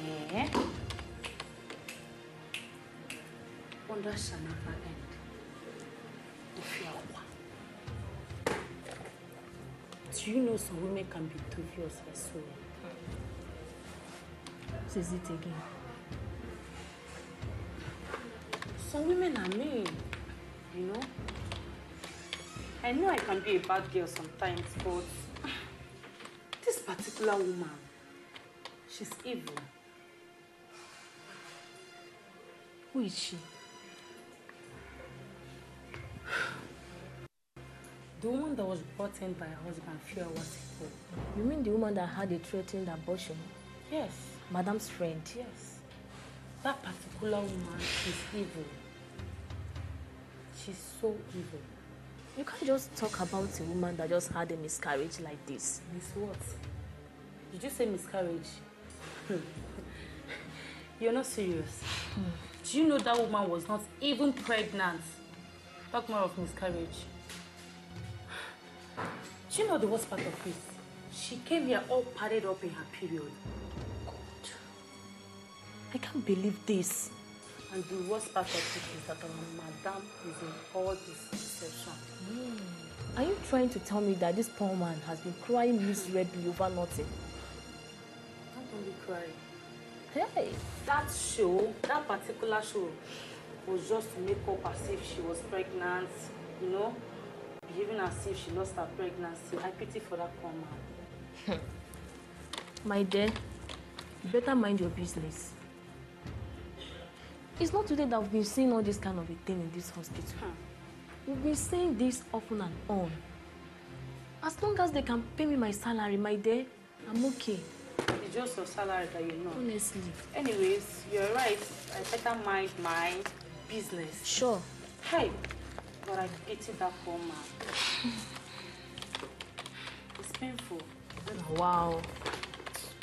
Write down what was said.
Eh? Wonder shall never end. If you are one. Do you know some women can be dubious as well? What is it again? Some women are mean, you know? I know I can be a bad girl sometimes, but this particular woman, she's evil. Who is she? The woman that was brought in by her husband a few hours ago. You mean the woman that had a threatened abortion? Yes. Madam's friend? Yes. That particular woman is evil. She's so evil. You can't just talk about a woman that just had a miscarriage like this. Miss what? Did you say miscarriage? You're not serious. Do you know that woman was not even pregnant? Talk more of miscarriage. Do you know the worst part of it? She came here all padded up in her period. God. I can't believe this. And the worst part of it is that our madam is in all this deception. Are you trying to tell me that this poor man has been crying miserably over nothing? Not only crying. Hey! That show, that particular show, was just to make up as if she was pregnant, you know? Behaving as if she lost her pregnancy. I pity for that poor man. My dear, you better mind your business. It's not today that we've been seeing all this kind of a thing in this hospital. We've been saying this often and on. As long as they can pay me my salary, my dear, I'm okay. It's just your salary that you know. Honestly. Anyways, you're right. I better mind my business. Sure. Hey, but I pity that poor man. It's painful. Wow.